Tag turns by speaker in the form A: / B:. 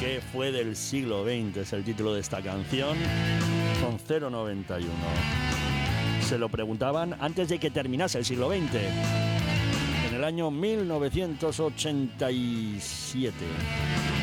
A: ¿Qué fue del siglo XX? Es el título de esta canción, con 091. Se lo preguntaban antes de que terminase el siglo XX, en el año 1987.